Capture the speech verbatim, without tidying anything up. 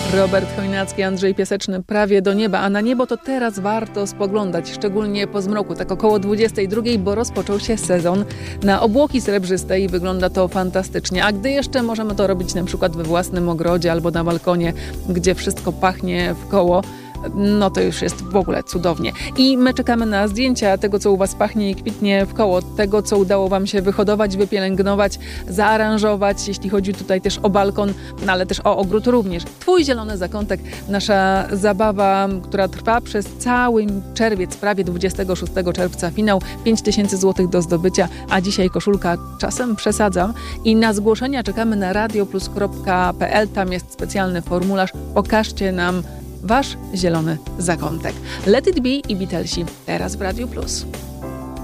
Robert Chojnacki, Andrzej Piaseczny, Prawie do nieba, a na niebo to teraz warto spoglądać, szczególnie po zmroku, tak około dwudziestej drugiej, bo rozpoczął się sezon na obłoki srebrzyste i wygląda to fantastycznie. A gdy jeszcze możemy to robić na przykład we własnym ogrodzie albo na balkonie, gdzie wszystko pachnie w koło, no to już jest w ogóle cudownie. I my czekamy na zdjęcia tego, co u Was pachnie i kwitnie w koło, tego, co udało Wam się wyhodować, wypielęgnować, zaaranżować, jeśli chodzi tutaj też o balkon, no ale też o ogród również. Twój zielony zakątek, nasza zabawa, która trwa przez cały czerwiec, prawie dwudziestego szóstego czerwca, finał, pięć tysięcy złotych do zdobycia, a dzisiaj koszulka, czasem przesadzam. I na zgłoszenia czekamy na radioplus kropka pe el, tam jest specjalny formularz, pokażcie nam Wasz zielony zakątek. Let It Be i Beatlesi teraz w Radiu Plus.